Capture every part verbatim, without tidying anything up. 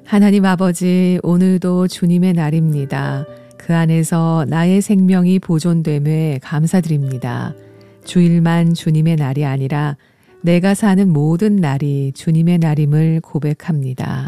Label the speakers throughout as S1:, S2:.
S1: 하나님 아버지, 오늘도 주님의 날입니다. 그 안에서 나의 생명이 보존됨에 감사드립니다. 주일만 주님의 날이 아니라 내가 사는 모든 날이 주님의 날임을 고백합니다.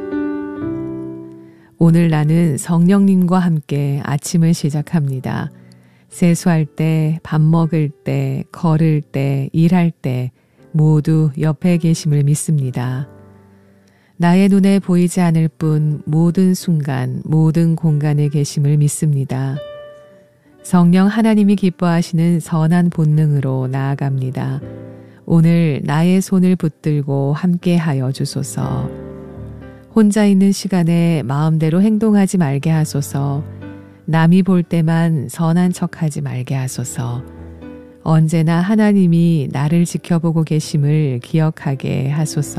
S1: 오늘 나는 성령님과 함께 아침을 시작합니다. 세수할 때, 밥 먹을 때, 걸을 때, 일할 때 모두 옆에 계심을 믿습니다. 나의 눈에 보이지 않을 뿐 모든 순간, 모든 공간에 계심을 믿습니다. 성령 하나님이 기뻐하시는 선한 본능으로 나아갑니다. 오늘 나의 손을 붙들고 함께하여 주소서. 혼자 있는 시간에 마음대로 행동하지 말게 하소서. 남이 볼 때만 선한 척하지 말게 하소서. 언제나 하나님이 나를 지켜보고 계심을 기억하게 하소서.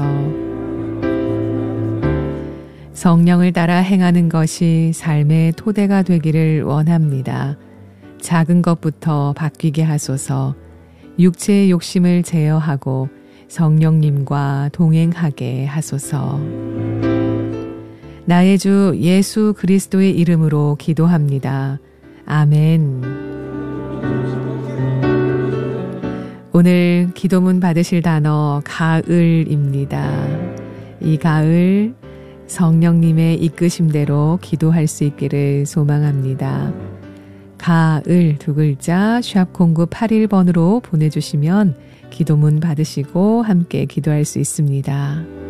S1: 성령을 따라 행하는 것이 삶의 토대가 되기를 원합니다. 작은 것부터 바뀌게 하소서. 육체의 욕심을 제어하고 성령님과 동행하게 하소서. 나의 주 예수 그리스도의 이름으로 기도합니다. 아멘. 오늘 기도문 받으실 단어 가을입니다. 이 가을 성령님의 이끄심대로 기도할 수 있기를 소망합니다. 가을 두 글자 샵 공구팔일 번으로 보내주시면 기도문 받으시고 함께 기도할 수 있습니다.